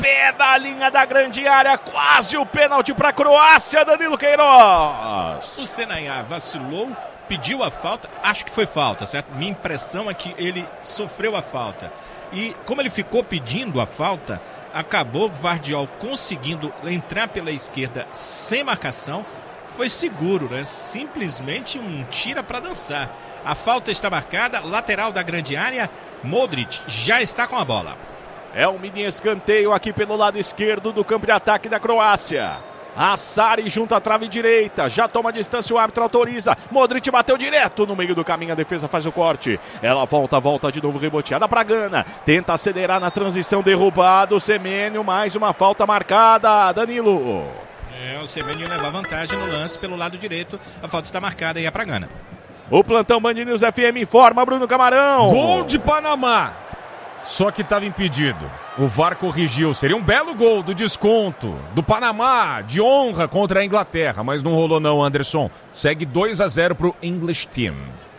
pé da linha da grande área, quase o pênalti para a Croácia, Danilo Queiroz. O Senayá vacilou, pediu a falta, acho que foi falta, certo? Minha impressão é que ele sofreu a falta. E como ele ficou pedindo a falta, acabou o Gvardiol conseguindo entrar pela esquerda sem marcação. Foi seguro, né? Simplesmente um tira para dançar. A falta está marcada, lateral da grande área, Modric já está com a bola. É um mini escanteio aqui pelo lado esquerdo do campo de ataque da Croácia. Assari junto à trave direita, já toma distância, o árbitro autoriza. Modric bateu direto no meio do caminho, a defesa faz o corte. Ela volta de novo, reboteada para Gana. Tenta acelerar na transição, derrubado o Semenyo, mais uma falta marcada, Danilo. O Semenyo leva vantagem no lance pelo lado direito, a falta está marcada e é para Gana. O plantão Band News FM informa, Bruno Camarão. Gol de Panamá, só que estava impedido. O VAR corrigiu, seria um belo gol do desconto do Panamá, de honra contra a Inglaterra, mas não rolou não, Anderson. Segue 2-0 pro English Team.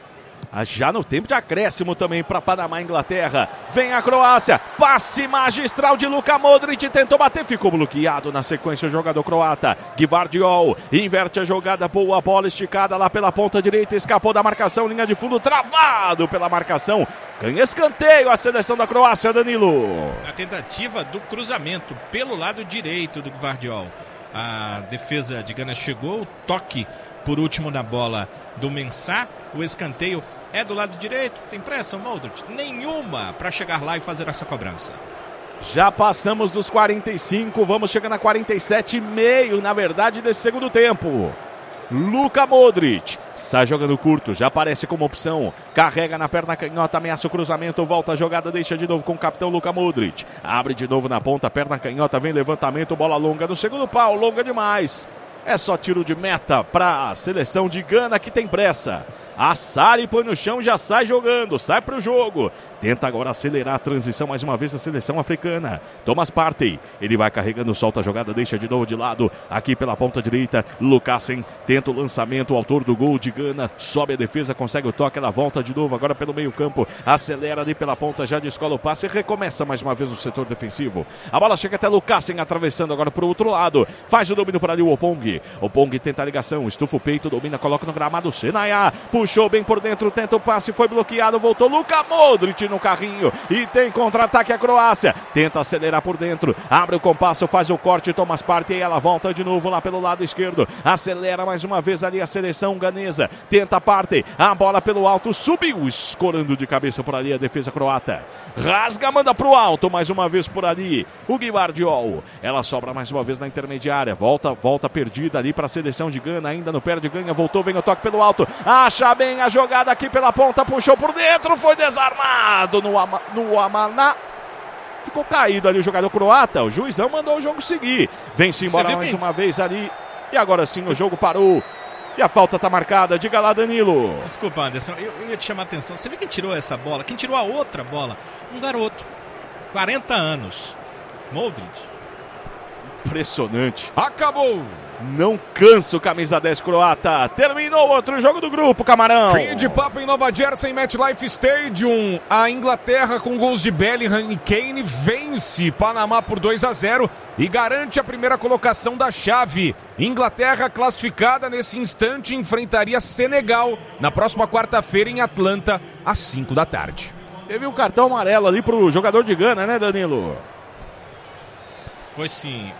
Já no tempo de acréscimo também para Panamá e Inglaterra. Vem a Croácia, passe magistral de Luka Modric, tentou bater, ficou bloqueado na sequência o jogador croata. Gvardiol inverte a jogada, boa bola esticada lá pela ponta direita, escapou da marcação, linha de fundo, travado pela marcação. Ganha escanteio a seleção da Croácia, Danilo. A tentativa do cruzamento pelo lado direito do Gvardiol. A defesa de Gana chegou, o toque por último na bola do Mensah, o escanteio é do lado direito. Tem pressa o Modric? Nenhuma para chegar lá e fazer essa cobrança. Já passamos dos 45, vamos chegando a 47,5 na verdade desse segundo tempo. Luka Modric sai jogando curto, já aparece como opção, carrega na perna canhota, ameaça o cruzamento, volta a jogada, deixa de novo com o capitão Luka Modric, abre de novo na ponta, perna canhota, vem levantamento, bola longa no segundo pau, longa demais. É só tiro de meta para a seleção de Gana que tem pressa. Assari põe no chão, já sai jogando, sai para o jogo. Tenta agora acelerar a transição mais uma vez a seleção africana. Thomas Partey, ele vai carregando, solta a jogada, deixa de novo de lado. Aqui pela ponta direita, Lukasen tenta o lançamento, o autor do gol de Gana. Sobe a defesa, consegue o toque, ela volta de novo agora pelo meio campo. Acelera ali pela ponta, já descola o passe e recomeça mais uma vez no setor defensivo. A bola chega até Lukasen, atravessando agora para o outro lado. Faz o domínio por ali o Opong. Opong tenta a ligação, estufa o peito, domina, coloca no gramado. Senayá, puxou bem por dentro, tenta o passe, foi bloqueado, voltou Luka Modric no carrinho e tem contra-ataque a Croácia, tenta acelerar por dentro, abre o compasso, faz o corte, Thomas Partey e ela volta de novo lá pelo lado esquerdo, acelera mais uma vez ali a seleção ganesa, tenta Partey, a bola pelo alto, subiu, escorando de cabeça por ali a defesa croata, rasga, manda pro alto, mais uma vez por ali, o Gvardiol, ela sobra mais uma vez na intermediária, volta perdida ali para a seleção de Gana, ainda no perde, ganha, voltou, vem o toque pelo alto, acha bem a jogada aqui pela ponta, puxou por dentro, foi desarmado no Amaná. Ficou caído ali o jogador croata, o juizão mandou o jogo seguir. Vem-se embora mais uma vez ali. E agora sim o jogo parou. E a falta está marcada, diga lá, Danilo. Desculpa, Anderson, eu ia te chamar a atenção. Você viu quem tirou essa bola? Quem tirou a outra bola? Um garoto, 40 anos, Modric. Impressionante. Acabou! Não cansa o camisa 10 croata. Terminou outro jogo do grupo, Camarão. Fim de papo em Nova Jersey, MetLife Stadium. A Inglaterra, com gols de Bellingham e Kane, vence Panamá por 2-0 e garante a primeira colocação da chave. Inglaterra, classificada nesse instante, enfrentaria Senegal na próxima quarta-feira em Atlanta, às 5 da tarde. Teve um cartão amarelo ali pro jogador de Gana, né, Danilo? Foi sim.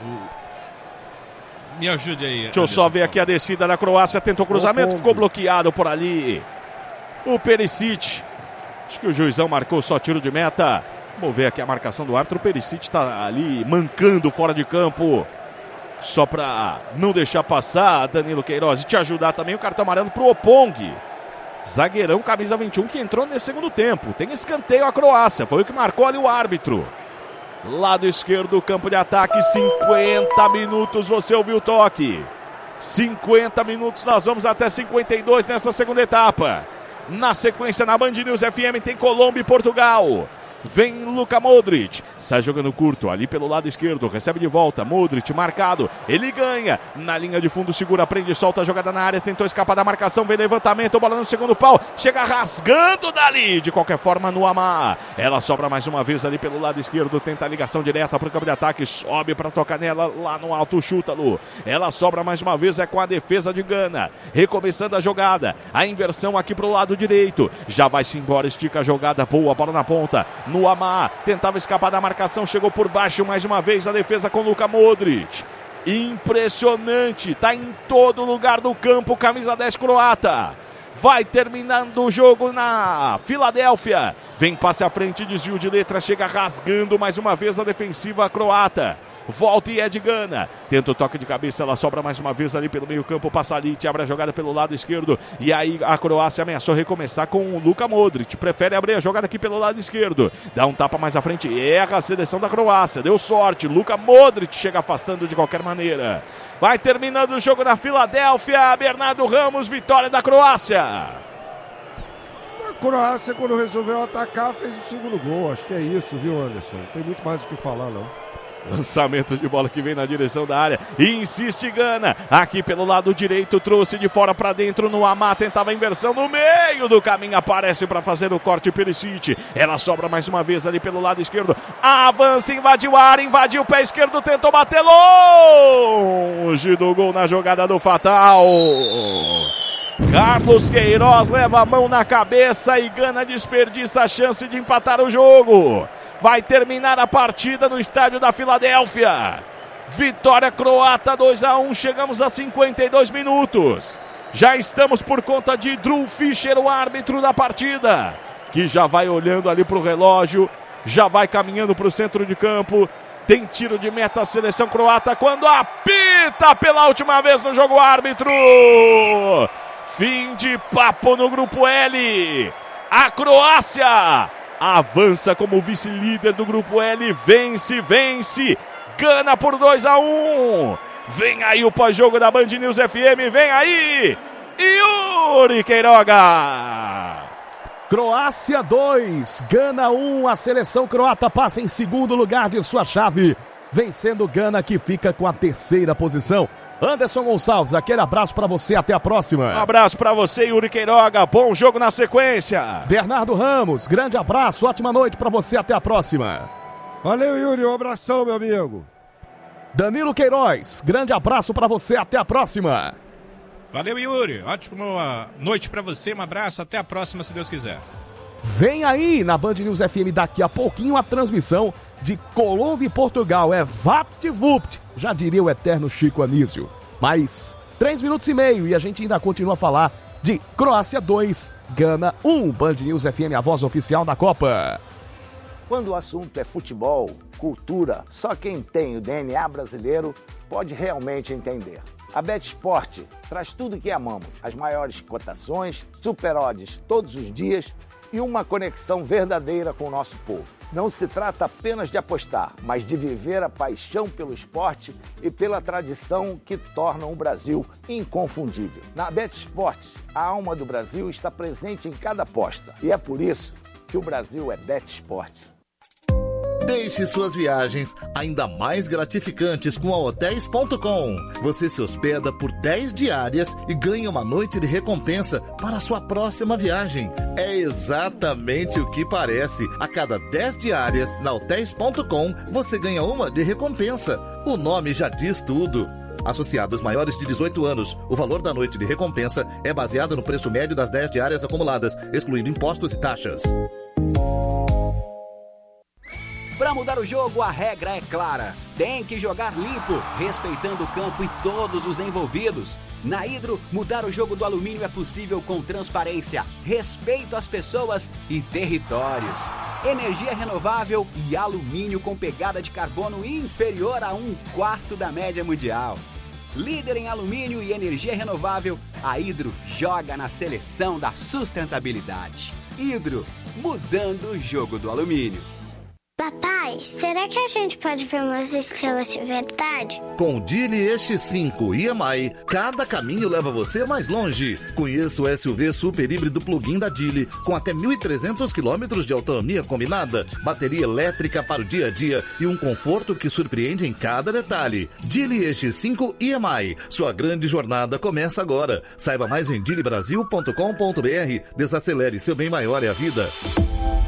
Me ajude aí. Deixa eu só ver aqui a descida da Croácia. Tentou cruzamento, ficou bloqueado por ali. O Perisic. Acho que o juizão marcou só tiro de meta. Vamos ver aqui a marcação do árbitro. O Perisic está ali mancando fora de campo. Só para não deixar passar, Danilo Queiroz. E te ajudar também o cartão amarelo pro Opong. Zagueirão, camisa 21, que entrou nesse segundo tempo. Tem escanteio a Croácia. Foi o que marcou ali o árbitro. Lado esquerdo, campo de ataque, 50 minutos, você ouviu o toque. 50 minutos, nós vamos até 52 nessa segunda etapa. Na sequência, na Band News FM, tem Colômbia e Portugal. Vem Luka Modric, sai jogando curto, ali pelo lado esquerdo, recebe de volta, Modric marcado, ele ganha, na linha de fundo, segura, prende, solta a jogada na área, tentou escapar da marcação, vem levantamento, bola no segundo pau, chega rasgando dali, de qualquer forma no Amar, ela sobra mais uma vez ali pelo lado esquerdo, tenta a ligação direta para o campo de ataque, sobe para tocar nela, lá no alto, chuta, Lu, ela sobra mais uma vez, é com a defesa de Gana, recomeçando a jogada, a inversão aqui pro lado direito, já vai-se embora, estica a jogada, boa, bola na ponta, no Amar, tentava escapar da marcação, chegou por baixo mais uma vez a defesa com Luka Modric. Impressionante, tá em todo lugar do campo, camisa 10 croata. Vai terminando o jogo na Filadélfia. Vem passe à frente, desvio de letra, chega rasgando mais uma vez a defensiva croata. Volta e é de Gana. Tenta o toque de cabeça, ela sobra mais uma vez ali pelo meio campo, passa ali, abre a jogada pelo lado esquerdo. E aí a Croácia ameaçou recomeçar com o Luka Modric. Prefere abrir a jogada aqui pelo lado esquerdo. Dá um tapa mais à frente, erra a seleção da Croácia. Deu sorte, Luka Modric chega afastando de qualquer maneira. Vai terminando o jogo na Filadélfia. Bernardo Ramos, vitória da Croácia. A Croácia, quando resolveu atacar, fez o segundo gol. Acho que é isso, viu, Anderson? Não tem muito mais o que falar, não. Lançamento de bola que vem na direção da área. Insiste Gana. Aqui pelo lado direito. Trouxe de fora para dentro no Amar. Tentava a inversão no meio do caminho. Aparece para fazer o corte Perisic. Ela sobra mais uma vez ali pelo lado esquerdo. Avança, invadiu a área. Invadiu o pé esquerdo. Tentou bater longe do gol na jogada do Fatal. Carlos Queiroz leva a mão na cabeça e Gana desperdiça a chance de empatar o jogo. Vai terminar a partida no estádio da Filadélfia. Vitória croata 2-1. Chegamos a 52 minutos. Já estamos por conta de Drew Fischer, o árbitro da partida, que já vai olhando ali para o relógio, já vai caminhando para o centro de campo. Tem tiro de meta a seleção croata quando apita pela última vez no jogo árbitro. Fim de papo no grupo L. A Croácia avança como vice-líder do grupo L, vence, Gana por 2-1. Vem aí o pós-jogo da Band News FM, vem aí, Yuri Queiroga. Croácia 2, Gana 1, a seleção croata passa em segundo lugar de sua chave, vencendo Gana, que fica com a terceira posição. Anderson Gonçalves, aquele abraço pra você, até a próxima. Um abraço pra você, Yuri Queiroga, bom jogo na sequência. Bernardo Ramos, grande abraço, ótima noite pra você, até a próxima. Valeu, Yuri, um abração, meu amigo. Danilo Queiroz, grande abraço pra você, até a próxima. Valeu, Yuri, ótima noite pra você, um abraço, até a próxima, se Deus quiser. Vem aí na Band News FM daqui a pouquinho a transmissão de Colômbia e Portugal. É VaptVupt, já diria o eterno Chico Anísio. Mais 3 minutos e meio e a gente ainda continua a falar de Croácia 2, Gana 1. Band News FM, a voz oficial da Copa. Quando o assunto é futebol, cultura, só quem tem o DNA brasileiro pode realmente entender. A BetSport traz tudo o que amamos, as maiores cotações, super odds todos os dias e uma conexão verdadeira com o nosso povo. Não se trata apenas de apostar, mas de viver a paixão pelo esporte e pela tradição que tornam o Brasil inconfundível. Na BetSport, a alma do Brasil está presente em cada aposta e é por isso que o Brasil é BetSport. Deixe suas viagens ainda mais gratificantes com a Hotels.com. Você se hospeda por 10 diárias e ganha uma noite de recompensa para a sua próxima viagem. É exatamente o que parece. A cada 10 diárias na Hotels.com, você ganha uma de recompensa. O nome já diz tudo. Associados maiores de 18 anos, o valor da noite de recompensa é baseado no preço médio das 10 diárias acumuladas, excluindo impostos e taxas. Para mudar o jogo, a regra é clara. Tem que jogar limpo, respeitando o campo e todos os envolvidos. Na Hidro, mudar o jogo do alumínio é possível com transparência, respeito às pessoas e territórios. Energia renovável e alumínio com pegada de carbono inferior a 1/4 da média mundial. Líder em alumínio e energia renovável, a Hidro joga na seleção da sustentabilidade. Hidro, mudando o jogo do alumínio. Papai, será que a gente pode ver umas estrelas de verdade? Com o Geely X5 EMI, cada caminho leva você mais longe. Conheça o SUV super híbrido plug-in da Geely, com até 1.300 km de autonomia combinada, bateria elétrica para o dia a dia e um conforto que surpreende em cada detalhe. Geely X5 EMI, sua grande jornada começa agora. Saiba mais em geelybrasil.com.br. Desacelere, seu bem maior é a vida.